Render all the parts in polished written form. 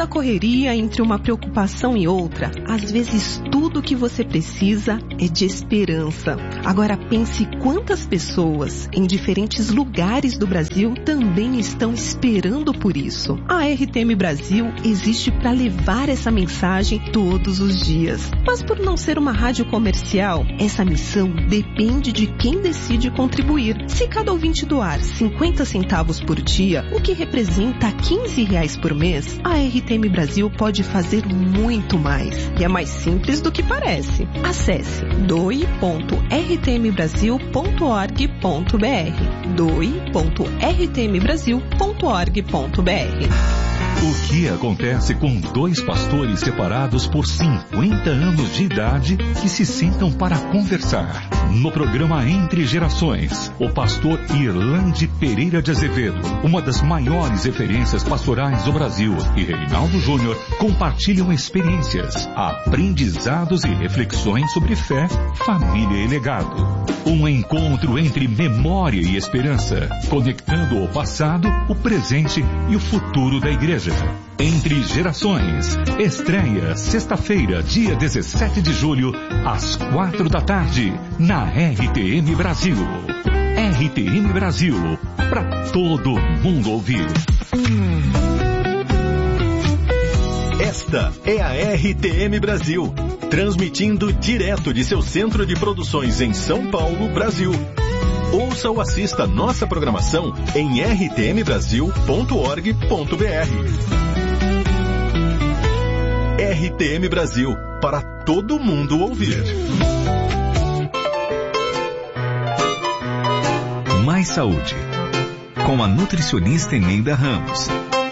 tanta correria entre uma preocupação e outra, às vezes tudo que você precisa é de esperança. Agora pense quantas pessoas em diferentes lugares do Brasil também estão esperando por isso. A RTM Brasil existe para levar essa mensagem todos os dias. Mas por não ser uma rádio comercial, essa missão depende de quem decide contribuir. Se cada ouvinte doar 50 centavos por dia, o que representa R$15 por mês, a RTM Brasil pode fazer muito mais. E é mais simples do que parece. Acesse doe.rtmbrasil.org.br doe.rtmbrasil.org.br. O que acontece com dois pastores separados por 50 anos de idade que se sentam para conversar? No programa Entre Gerações, o pastor Irlande Pereira de Azevedo, uma das maiores referências pastorais do Brasil, e Reinaldo Júnior compartilham experiências, aprendizados e reflexões sobre fé, família e legado. Um encontro entre memória e esperança, conectando o passado, o presente e o futuro da igreja. Entre Gerações, estreia sexta-feira, dia 17 de julho, às 4 da tarde, na RTM Brasil. RTM Brasil, para todo mundo ouvir. Esta é a RTM Brasil, transmitindo direto de seu centro de produções em São Paulo, Brasil. Ouça ou assista nossa programação em rtmbrasil.org.br. RTM Brasil, para todo mundo ouvir. Mais Saúde, com a nutricionista Eneida Ramos.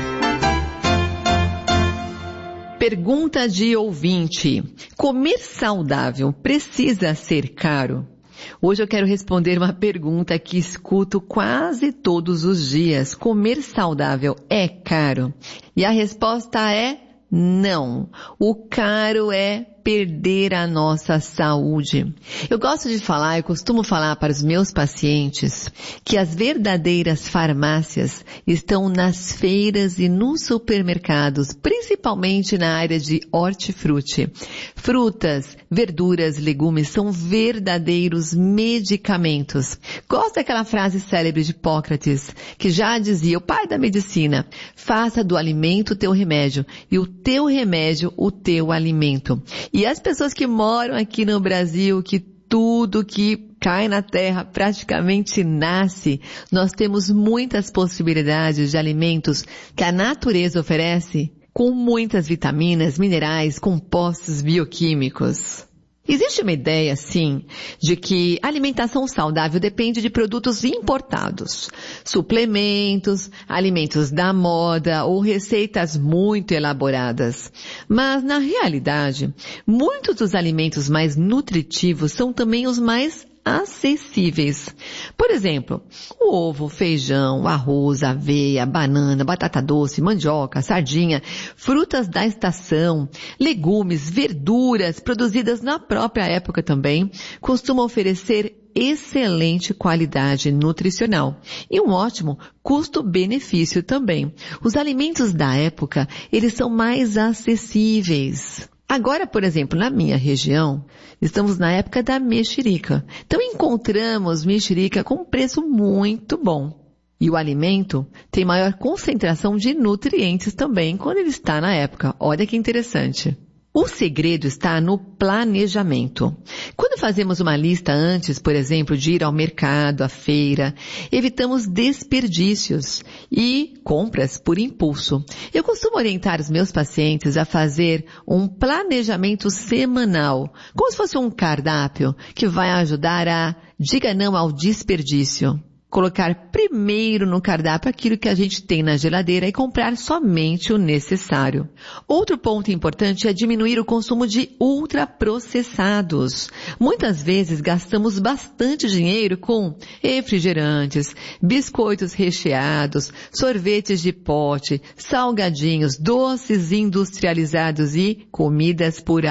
Pergunta de ouvinte: comer saudável precisa ser caro? Hoje eu quero responder uma pergunta que escuto quase todos os dias. Comer saudável é caro? E a resposta é não. O caro é perder a nossa saúde. Eu costumo falar para os meus pacientes que as verdadeiras farmácias estão nas feiras e nos supermercados, principalmente na área de hortifruti. Frutas, verduras, legumes são verdadeiros medicamentos. Gosto daquela frase célebre de Hipócrates, que já dizia, o pai da medicina: faça do alimento o teu remédio e o teu remédio o teu alimento. E as pessoas que moram aqui no Brasil, que tudo que cai na terra praticamente nasce, nós temos muitas possibilidades de alimentos que a natureza oferece, com muitas vitaminas, minerais, compostos bioquímicos. Existe uma ideia, sim, de que a alimentação saudável depende de produtos importados, suplementos, alimentos da moda ou receitas muito elaboradas. Mas, na realidade, muitos dos alimentos mais nutritivos são também os mais acessíveis. Por exemplo, o ovo, feijão, arroz, aveia, banana, batata doce, mandioca, sardinha, frutas da estação, legumes, verduras produzidas na própria época também, costumam oferecer excelente qualidade nutricional e um ótimo custo-benefício também. Os alimentos da época, eles são mais acessíveis. Agora, por exemplo, na minha região, estamos na época da mexerica. Então encontramos mexerica com um preço muito bom. E o alimento tem maior concentração de nutrientes também quando ele está na época. Olha que interessante. O segredo está no planejamento. Quando fazemos uma lista antes, por exemplo, de ir ao mercado, à feira, evitamos desperdícios e compras por impulso. Eu costumo orientar os meus pacientes a fazer um planejamento semanal, como se fosse um cardápio que vai ajudar a diga não ao desperdício. Colocar primeiro no cardápio aquilo que a gente tem na geladeira e comprar somente o necessário. Outro ponto importante é diminuir o consumo de ultraprocessados. Muitas vezes gastamos bastante dinheiro com refrigerantes, biscoitos recheados, sorvetes de pote, salgadinhos, doces industrializados e comidas por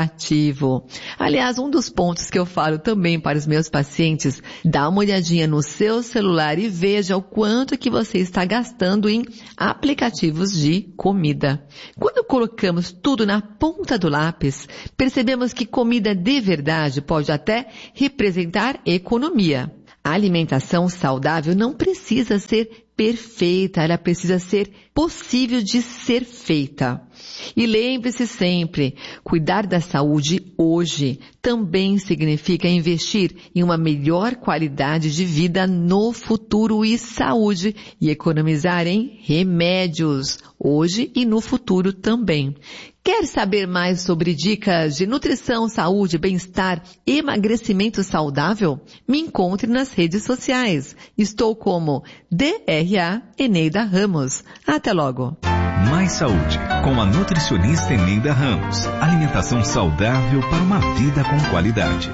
aplicativo. Aliás, um dos pontos que eu falo também para os meus pacientes, dá uma olhadinha no seu celular e veja o quanto que você está gastando em aplicativos de comida. Quando colocamos tudo na ponta do lápis, percebemos que comida de verdade pode até representar economia. A alimentação saudável não precisa ser perfeita, ela precisa ser possível de ser feita. E lembre-se sempre, cuidar da saúde hoje também significa investir em uma melhor qualidade de vida no futuro e saúde e economizar em remédios hoje e no futuro também. Quer saber mais sobre dicas de nutrição, saúde, bem-estar, emagrecimento saudável? Me encontre nas redes sociais. Estou como DRA Eneida Ramos. Até logo. Mais Saúde, com a nutricionista Eneida Ramos. Alimentação saudável para uma vida com qualidade.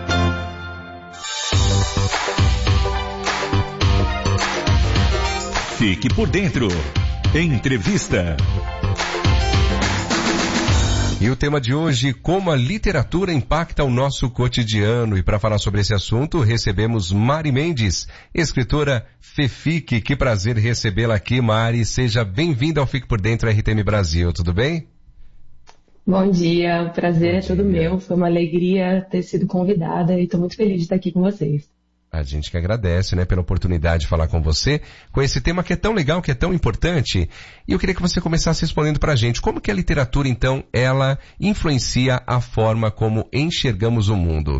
Fique por dentro. Entrevista. E o tema de hoje, como a literatura impacta o nosso cotidiano. E para falar sobre esse assunto, recebemos Mari Mendes, escritora FEFIC. Que prazer recebê-la aqui, Mari. Seja bem-vinda ao Fique por Dentro RTM Brasil, tudo bem? Bom dia, o prazer é todo meu. Foi uma alegria ter sido convidada e estou muito feliz de estar aqui com vocês. A gente que agradece, pela oportunidade de falar com você, com esse tema que é tão legal, que é tão importante. E eu queria que você começasse respondendo pra gente, como que a literatura, então, ela influencia a forma como enxergamos o mundo?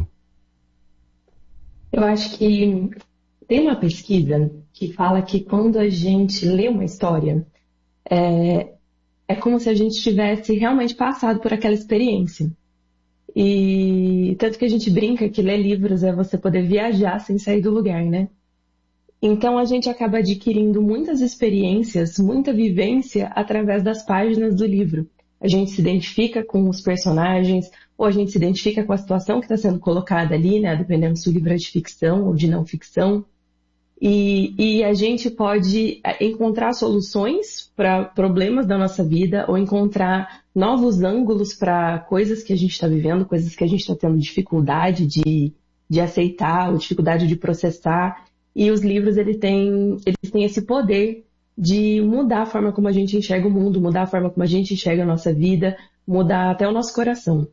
Eu acho que tem uma pesquisa que fala que quando a gente lê uma história, é como se a gente tivesse realmente passado por aquela experiência. E tanto que a gente brinca que ler livros é você poder viajar sem sair do lugar, né? Então a gente acaba adquirindo muitas experiências, muita vivência através das páginas do livro. A gente se identifica com os personagens, ou a gente se identifica com a situação que está sendo colocada ali, né? Dependendo se o livro é de ficção ou de não ficção. E a gente pode encontrar soluções para problemas da nossa vida ou encontrar novos ângulos para coisas que a gente está vivendo, coisas que a gente está tendo dificuldade de aceitar ou dificuldade de processar. E os livros eles têm esse poder de mudar a forma como a gente enxerga o mundo, mudar a forma como a gente enxerga a nossa vida, mudar até o nosso coração.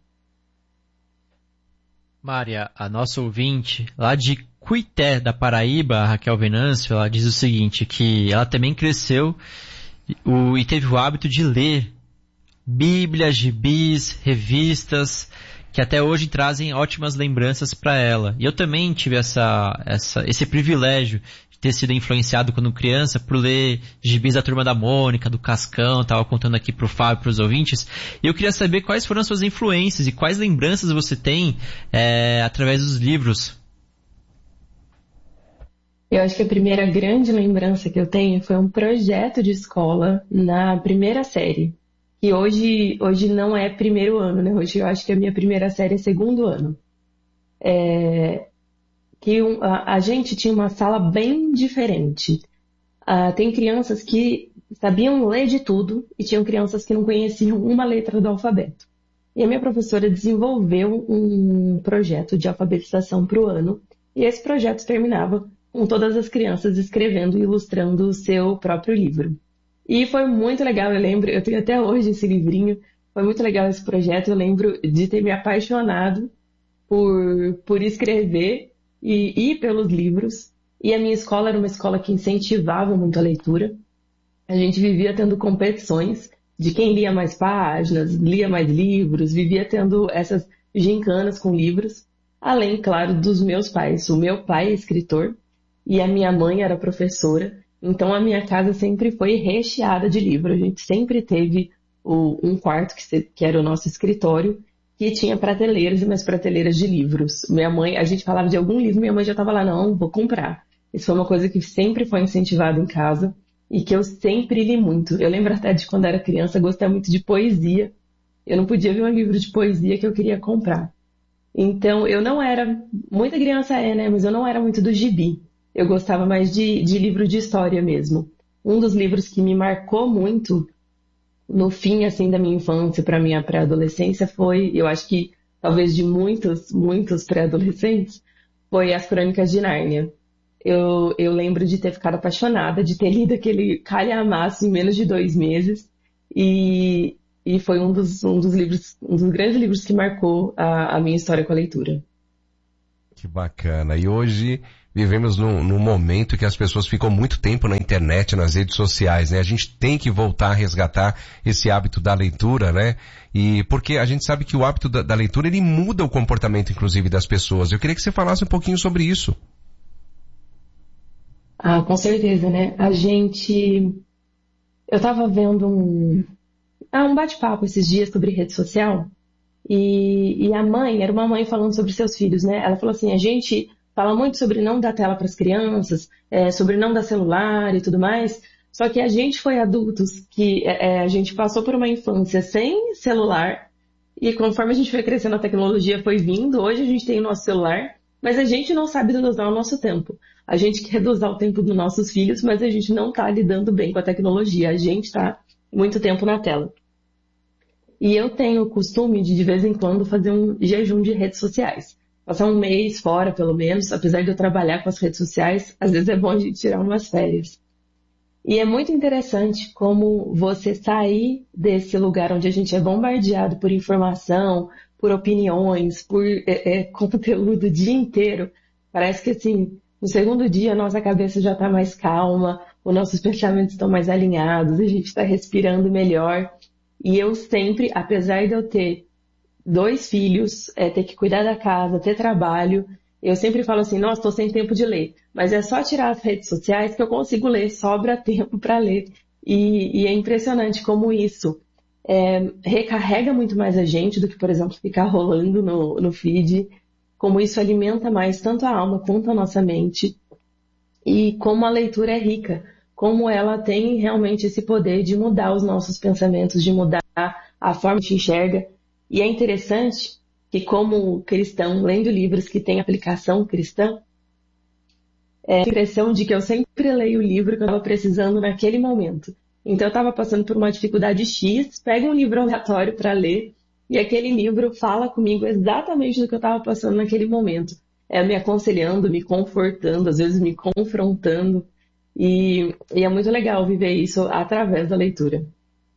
Mária, a nossa ouvinte, lá de Cuité, da Paraíba, a Raquel Venâncio, ela diz o seguinte, que ela também cresceu e teve o hábito de ler bíblias, gibis, revistas, que até hoje trazem ótimas lembranças para ela. E eu também tive esse privilégio de ter sido influenciado quando criança por ler gibis da Turma da Mônica, do Cascão, estava contando aqui pro Fábio, para os ouvintes. E eu queria saber quais foram as suas influências e quais lembranças você tem através dos livros. Eu acho que a primeira grande lembrança que eu tenho foi um projeto de escola na primeira série, que hoje não é primeiro ano, né? Hoje eu acho que a minha primeira série é segundo ano. A gente tinha uma sala bem diferente. Tem crianças que sabiam ler de tudo e tinham crianças que não conheciam uma letra do alfabeto. E a minha professora desenvolveu um projeto de alfabetização para o ano, e esse projeto terminava com todas as crianças escrevendo e ilustrando o seu próprio livro. E foi muito legal, eu tenho até hoje esse livrinho, foi muito legal esse projeto, eu lembro de ter me apaixonado por escrever e pelos livros. E a minha escola era uma escola que incentivava muito a leitura. A gente vivia tendo competições de quem lia mais páginas, lia mais livros, vivia tendo essas gincanas com livros, além, claro, dos meus pais. O meu pai é escritor, e a minha mãe era professora, então a minha casa sempre foi recheada de livros. A gente sempre teve um quarto que era o nosso escritório, que tinha prateleiras e mais prateleiras de livros. Minha mãe, a gente falava de algum livro, minha mãe já estava lá, não, vou comprar. Isso foi uma coisa que sempre foi incentivada em casa e que eu sempre li muito. Eu lembro até de quando era criança, gostava muito de poesia. Eu não podia ver um livro de poesia que eu queria comprar. Então, eu não era, muita criança né, mas eu não era muito do gibi. Eu gostava mais de livro de história mesmo. Um dos livros que me marcou muito no fim, assim, da minha infância para minha pré-adolescência foi, eu acho que talvez de muitos pré-adolescentes, foi As Crônicas de Nárnia. eu lembro de ter ficado apaixonada, de ter lido aquele calhamaço em menos de 2 meses. E foi um dos grandes livros que marcou a minha história com a leitura. Que bacana. E hoje vivemos num momento que as pessoas ficam muito tempo na internet, nas redes sociais, né? A gente tem que voltar a resgatar esse hábito da leitura, né? E porque a gente sabe que o hábito da leitura, ele muda o comportamento, inclusive, das pessoas. Eu queria que você falasse um pouquinho sobre isso. Ah, com certeza, né? Eu estava vendo um bate-papo esses dias sobre rede social e era uma mãe falando sobre seus filhos, né? Ela falou assim, a gente fala muito sobre não dar tela para as crianças, sobre não dar celular e tudo mais, só que a gente foi adultos que a gente passou por uma infância sem celular e conforme a gente foi crescendo a tecnologia foi vindo, hoje a gente tem o nosso celular, mas a gente não sabe dosar o nosso tempo. A gente quer dosar o tempo dos nossos filhos, mas a gente não está lidando bem com a tecnologia. A gente está muito tempo na tela. E eu tenho o costume de vez em quando, fazer um jejum de redes sociais. Passar um mês fora, pelo menos, apesar de eu trabalhar com as redes sociais, às vezes é bom a gente tirar umas férias. E é muito interessante como você sair desse lugar onde a gente é bombardeado por informação, por opiniões, por conteúdo o dia inteiro. Parece que, assim, no segundo dia a nossa cabeça já está mais calma, os nossos pensamentos estão mais alinhados, a gente está respirando melhor. E eu sempre, apesar de eu ter 2 filhos, ter que cuidar da casa, ter trabalho, eu sempre falo assim, nossa, estou sem tempo de ler. Mas é só tirar as redes sociais que eu consigo ler, sobra tempo para ler. E é impressionante como isso recarrega muito mais a gente do que, por exemplo, ficar rolando no feed, como isso alimenta mais tanto a alma quanto a nossa mente. E como a leitura é rica, como ela tem realmente esse poder de mudar os nossos pensamentos, de mudar a forma que a gente enxerga. E é interessante que, como cristão, lendo livros que têm aplicação cristã, a impressão de que eu sempre leio o livro que eu estava precisando naquele momento. Então eu estava passando por uma dificuldade X, pego um livro aleatório para ler, e aquele livro fala comigo exatamente do que eu estava passando naquele momento. Me aconselhando, me confortando, às vezes me confrontando. E é muito legal viver isso através da leitura.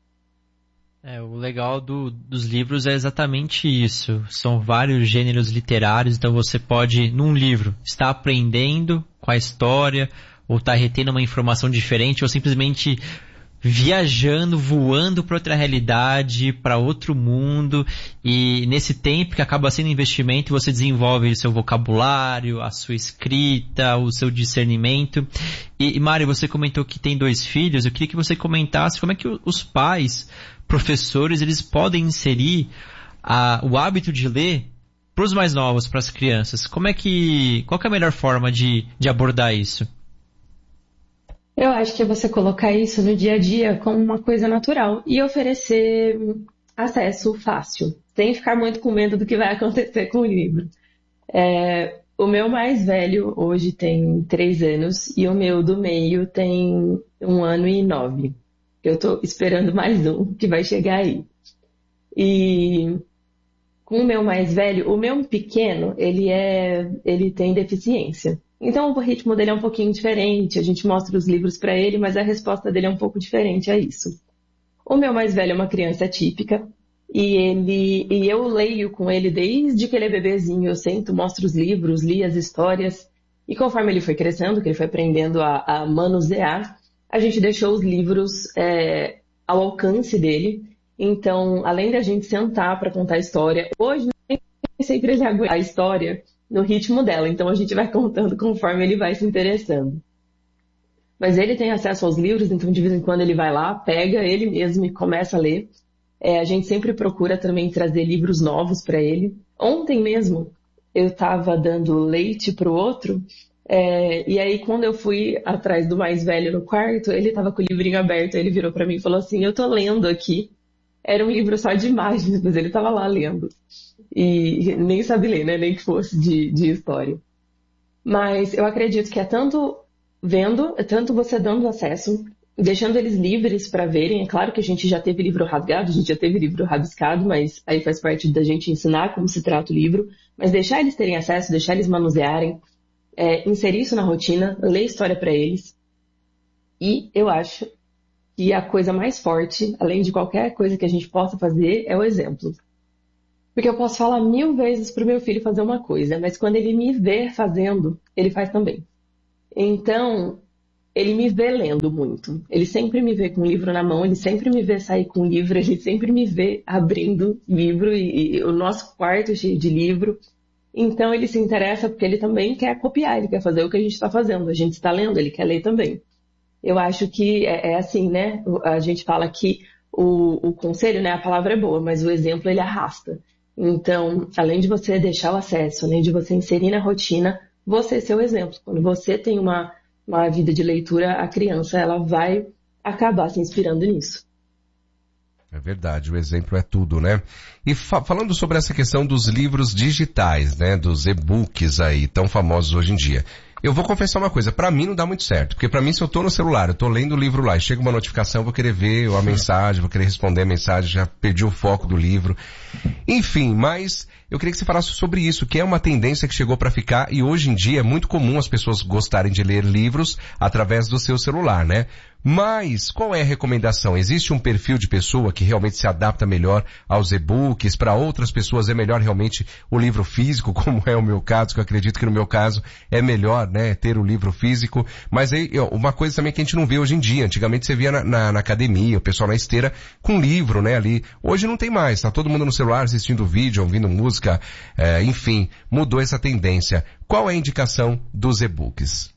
O legal dos livros é exatamente isso. São vários gêneros literários, então você pode, num livro, estar aprendendo com a história, ou estar retendo uma informação diferente, ou simplesmente viajando, voando para outra realidade, para outro mundo, e nesse tempo que acaba sendo investimento, você desenvolve o seu vocabulário, a sua escrita, o seu discernimento. E Mari, você comentou que tem 2 filhos, eu queria que você comentasse como é que os pais, professores, eles podem inserir o hábito de ler para os mais novos, para as crianças. Qual que é a melhor forma de abordar isso? Eu acho que é você colocar isso no dia a dia como uma coisa natural e oferecer acesso fácil, sem ficar muito com medo do que vai acontecer com o livro. O meu mais velho hoje tem 3 anos e o meu do meio tem 1 ano e 9. Eu estou esperando mais um que vai chegar aí. E com o meu mais velho, o meu pequeno, ele tem deficiência. Então o ritmo dele é um pouquinho diferente, a gente mostra os livros para ele, mas a resposta dele é um pouco diferente a isso. O meu mais velho é uma criança atípica e eu leio com ele desde que ele é bebezinho, eu sento, mostro os livros, li as histórias e conforme ele foi crescendo, que ele foi aprendendo a manusear, a gente deixou os livros ao alcance dele. Então, além da gente sentar para contar a história, hoje nem sempre ele aguenta a história no ritmo dela, então a gente vai contando conforme ele vai se interessando. Mas ele tem acesso aos livros, então de vez em quando ele vai lá, pega ele mesmo e começa a ler. A gente sempre procura também trazer livros novos para ele. Ontem mesmo eu estava dando leite para o outro, e aí quando eu fui atrás do mais velho no quarto, ele estava com o livrinho aberto, ele virou para mim e falou assim, eu tô lendo aqui. Era um livro só de imagens, mas ele estava lá lendo. E nem sabe ler, né? Nem que fosse de história. Mas eu acredito que é tanto você dando acesso, deixando eles livres para verem. É claro que a gente já teve livro rasgado, a gente já teve livro rabiscado, mas aí faz parte da gente ensinar como se trata o livro. Mas deixar eles terem acesso, deixar eles manusearem. inserir isso na rotina, ler história para eles. E eu acho que a coisa mais forte, além de qualquer coisa que a gente possa fazer, é o exemplo. Porque eu posso falar 1000 vezes pro meu filho fazer uma coisa, mas quando ele me vê fazendo, ele faz também. Então, ele me vê lendo muito. Ele sempre me vê com um livro na mão, ele sempre me vê sair com um livro, ele sempre me vê abrindo livro e o nosso quarto cheio de livro. Então, ele se interessa porque ele também quer copiar, ele quer fazer o que a gente está fazendo. A gente está lendo, ele quer ler também. Eu acho que é assim, né? A gente fala que o conselho, né? A palavra é boa, mas o exemplo ele arrasta. Então, além de você deixar o acesso, além de você inserir na rotina, você ser o exemplo. Quando você tem uma vida de leitura, a criança ela vai acabar se inspirando nisso. É verdade, o exemplo é tudo, né? E falando sobre essa questão dos livros digitais, né? Dos e-books aí, tão famosos hoje em dia. Eu vou confessar uma coisa, pra mim não dá muito certo, porque pra mim se eu tô no celular, eu tô lendo o livro lá, e chega uma notificação, eu vou querer ver a mensagem, vou querer responder a mensagem, já perdi o foco do livro. Enfim, mas eu queria que você falasse sobre isso, que é uma tendência que chegou pra ficar, e hoje em dia é muito comum as pessoas gostarem de ler livros através do seu celular, né? Mas, qual é a recomendação? Existe um perfil de pessoa que realmente se adapta melhor aos e-books? Para outras pessoas é melhor realmente o livro físico, como é o meu caso, que eu acredito que no meu caso é melhor, né, ter o livro físico. Mas aí, uma coisa também que a gente não vê hoje em dia. Antigamente você via na academia, o pessoal na esteira com livro, né, ali. Hoje não tem mais, tá todo mundo no celular assistindo vídeo, ouvindo música, enfim, mudou essa tendência. Qual é a indicação dos e-books?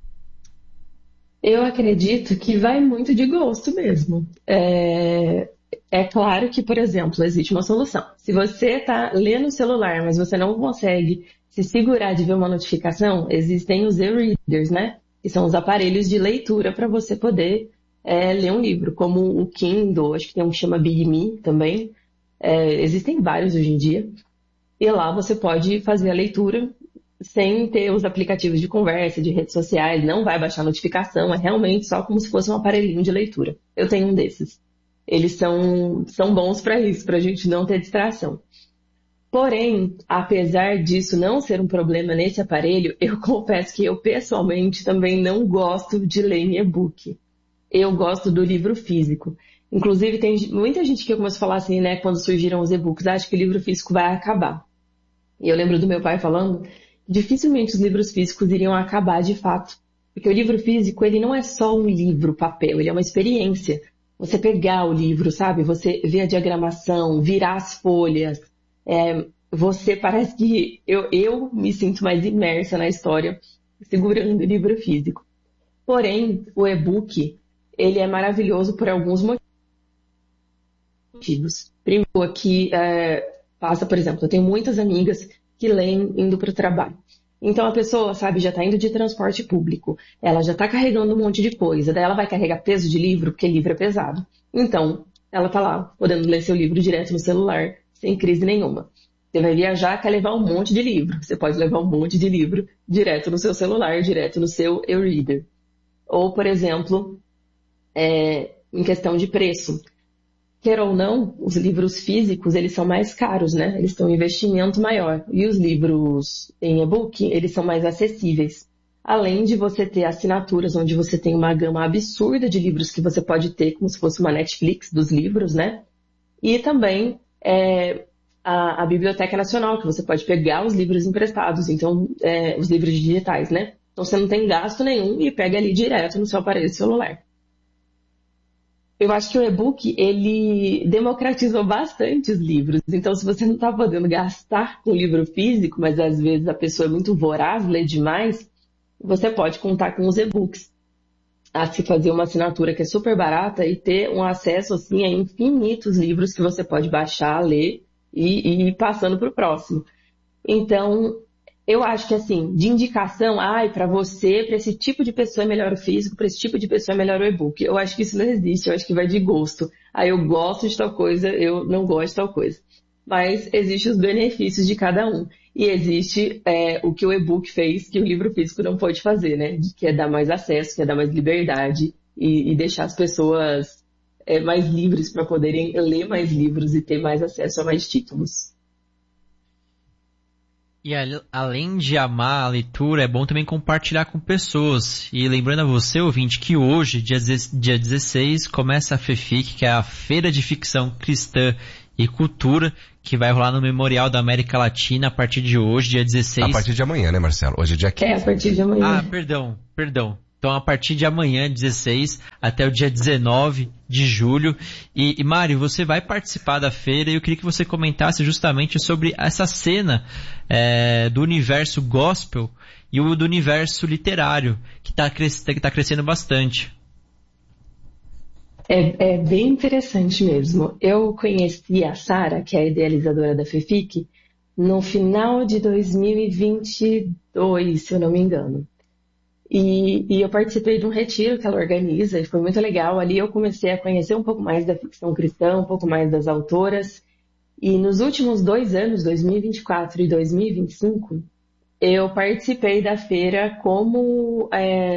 Eu acredito que vai muito de gosto mesmo. É claro que, por exemplo, existe uma solução. Se você está lendo o celular, mas você não consegue se segurar de ver uma notificação, existem os e-readers, né? Que são os aparelhos de leitura para você poder ler um livro, como o Kindle, acho que tem um que chama Big Me também. Existem vários hoje em dia. E lá você pode fazer a leitura sem ter os aplicativos de conversa, de redes sociais, não vai baixar notificação, é realmente só como se fosse um aparelhinho de leitura. Eu tenho um desses. Eles são bons para isso, para a gente não ter distração. Porém, apesar disso não ser um problema nesse aparelho, eu confesso que eu pessoalmente também não gosto de ler em e-book. Eu gosto do livro físico. Inclusive, tem muita gente que começou a falar assim, né, quando surgiram os e-books, acho que o livro físico vai acabar. E eu lembro do meu pai falando, dificilmente os livros físicos iriam acabar de fato. Porque o livro físico, ele não é só um livro, papel, ele é uma experiência. Você pegar o livro, sabe? Você ver a diagramação, virar as folhas. Você parece que eu me sinto mais imersa na história segurando o livro físico. Porém, o e-book, ele é maravilhoso por alguns motivos. Primeiro, aqui passa, por exemplo, eu tenho muitas amigas que leem indo para o trabalho. Então a pessoa, sabe, já está indo de transporte público, ela já está carregando um monte de coisa, daí ela vai carregar peso de livro, porque livro é pesado. Então, ela está lá, podendo ler seu livro direto no celular, sem crise nenhuma. Você vai viajar, quer levar um monte de livro. Você pode levar um monte de livro direto no seu celular, direto no seu e-reader. Ou, por exemplo, em questão de preço. Quer ou não, os livros físicos, eles são mais caros, né? Eles têm um investimento maior. E os livros em e-book, eles são mais acessíveis. Além de você ter assinaturas, onde você tem uma gama absurda de livros que você pode ter, como se fosse uma Netflix dos livros, né? E também a Biblioteca Nacional, que você pode pegar os livros emprestados, então, os livros digitais, né? Então você não tem gasto nenhum e pega ali direto no seu aparelho celular. Eu acho que o e-book, ele democratizou bastante os livros. Então, se você não está podendo gastar com livro físico, mas às vezes a pessoa é muito voraz, lê demais, você pode contar com os e-books. A se fazer uma assinatura que é super barata e ter um acesso, assim, a infinitos livros que você pode baixar, ler e ir passando para o próximo. Então, eu acho que, assim, de indicação, para você, para esse tipo de pessoa é melhor o físico, para esse tipo de pessoa é melhor o e-book. Eu acho que isso não existe, eu acho que vai de gosto. Eu gosto de tal coisa, eu não gosto de tal coisa. Mas existem os benefícios de cada um. E existe o que o e-book fez, que o livro físico não pode fazer, né? Que é dar mais acesso, que é dar mais liberdade e deixar as pessoas mais livres para poderem ler mais livros e ter mais acesso a mais títulos. E além de amar a leitura, é bom também compartilhar com pessoas. E lembrando a você, ouvinte, que hoje, dia 16, começa a FEFIC, que é a Feira de Ficção Cristã e Cultura, que vai rolar no Memorial da América Latina a partir de hoje, dia 16. A partir de amanhã, né, Marcelo? Hoje é dia 15. A partir de amanhã. Perdão. Então, a partir de amanhã, 16, até o dia 19 de julho. E Mário, você vai participar da feira e eu queria que você comentasse justamente sobre essa cena do universo gospel e o do universo literário, que está crescendo bastante. É bem interessante mesmo. Eu conheci a Sara, que é a idealizadora da FEFIC, no final de 2022, se eu não me engano. E eu participei de um retiro que ela organiza e foi muito legal. Ali eu comecei a conhecer um pouco mais da ficção cristã, um pouco mais das autoras. E nos últimos 2 anos, 2024 e 2025, eu participei da feira como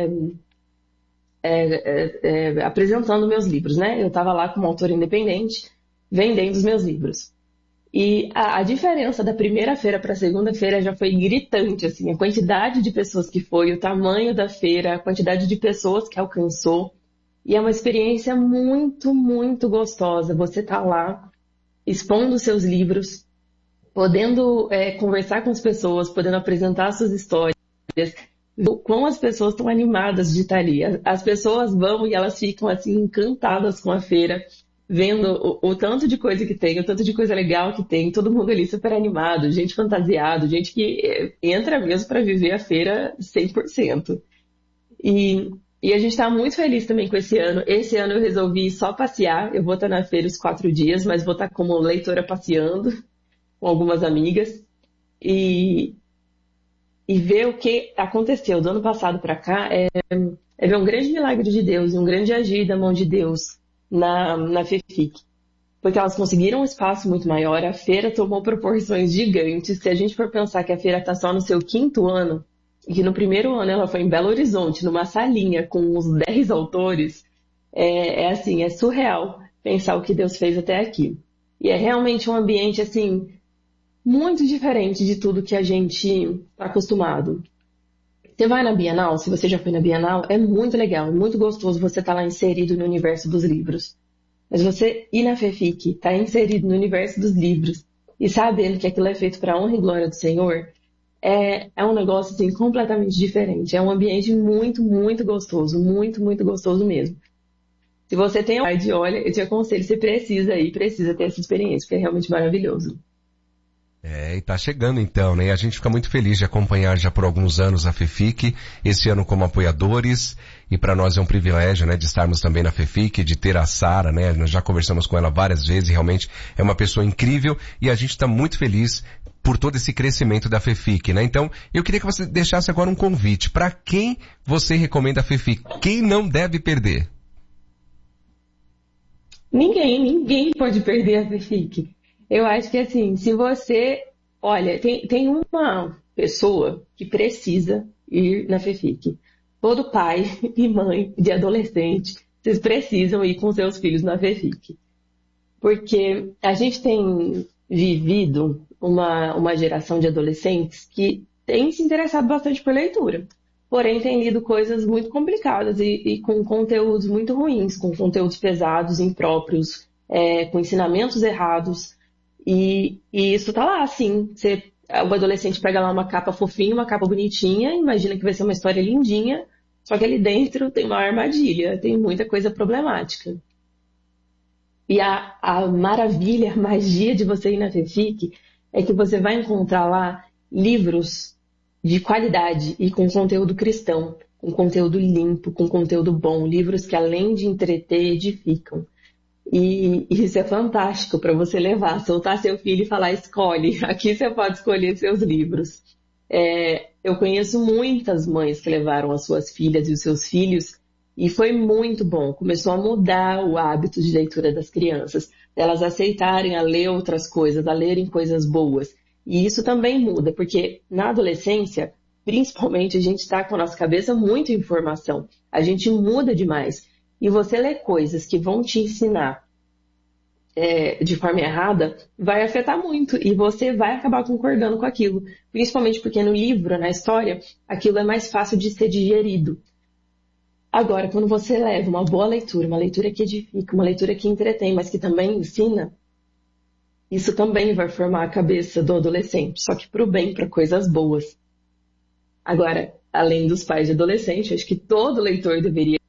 apresentando meus livros, né? Eu estava lá como autora independente, vendendo os meus livros. E a diferença da primeira feira para a segunda feira já foi gritante, assim, a quantidade de pessoas que foi, o tamanho da feira, a quantidade de pessoas que alcançou. E é uma experiência muito, muito gostosa. Você tá lá expondo seus livros, podendo conversar com as pessoas, podendo apresentar suas histórias, o quão as pessoas estão animadas de estar ali. As pessoas vão e elas ficam assim encantadas com a feira, vendo o tanto de coisa que tem, o tanto de coisa legal que tem, todo mundo ali super animado, gente fantasiado, gente que entra mesmo para viver a feira 100%. E a gente está muito feliz também com esse ano. Esse ano eu resolvi só passear, eu vou estar na feira os 4 dias, mas vou estar como leitora passeando com algumas amigas e ver o que aconteceu do ano passado para cá é ver um grande milagre de Deus e um grande agir da mão de Deus na FEFIC, porque elas conseguiram um espaço muito maior, a feira tomou proporções gigantes. Se a gente for pensar que a feira está só no seu 5º ano, e que no primeiro ano ela foi em Belo Horizonte, numa salinha com uns 10 autores, assim, é surreal pensar o que Deus fez até aqui. E é realmente um ambiente, assim, muito diferente de tudo que a gente está acostumado. Você vai na Bienal, se você já foi na Bienal, é muito legal, é muito gostoso você estar lá inserido no universo dos livros. Mas você ir na FEFIC, estar inserido no universo dos livros e sabendo que aquilo é feito para a honra e glória do Senhor, é um negócio assim, completamente diferente. É um ambiente muito, muito gostoso, muito, muito gostoso mesmo. Se você tem a oportunidade, olha, eu te aconselho, você precisa ter essa experiência, porque é realmente maravilhoso. E tá chegando então, né? E a gente fica muito feliz de acompanhar já por alguns anos a FEFIC, esse ano como apoiadores, e para nós é um privilégio, né, de estarmos também na FEFIC, de ter a Sara, né? Nós já conversamos com ela várias vezes, realmente é uma pessoa incrível, e a gente está muito feliz por todo esse crescimento da FEFIC, né? Então, eu queria que você deixasse agora um convite. Para quem você recomenda a FEFIC? Quem não deve perder? Ninguém pode perder a FEFIC. Eu acho que assim, se você... Olha, tem uma pessoa que precisa ir na FEFIC. Todo pai e mãe de adolescente, vocês precisam ir com seus filhos na FEFIC. Porque a gente tem vivido uma geração de adolescentes que tem se interessado bastante por leitura. Porém, tem lido coisas muito complicadas e com conteúdos muito ruins, com conteúdos pesados, impróprios, com ensinamentos errados. E isso tá lá, assim. O adolescente pega lá uma capa fofinha, uma capa bonitinha, imagina que vai ser uma história lindinha, só que ali dentro tem uma armadilha, tem muita coisa problemática. E a maravilha, a magia de você ir na FEFIC é que você vai encontrar lá livros de qualidade e com conteúdo cristão, com conteúdo limpo, com conteúdo bom, livros que além de entreter, edificam. E isso é fantástico para você levar, soltar seu filho e falar, escolhe, aqui você pode escolher seus livros. Eu conheço muitas mães que levaram as suas filhas e os seus filhos e foi muito bom, começou a mudar o hábito de leitura das crianças, elas aceitarem a ler outras coisas, a lerem coisas boas. E isso também muda, porque na adolescência, principalmente, a gente está com a nossa cabeça muito informação, a gente muda demais. E você lê coisas que vão te ensinar de forma errada, vai afetar muito e você vai acabar concordando com aquilo. Principalmente porque no livro, na história, aquilo é mais fácil de ser digerido. Agora, quando você leva uma boa leitura, uma leitura que edifica, uma leitura que entretém, mas que também ensina, isso também vai formar a cabeça do adolescente, só que para o bem, para coisas boas. Agora, além dos pais de adolescente, acho que todo leitor deveria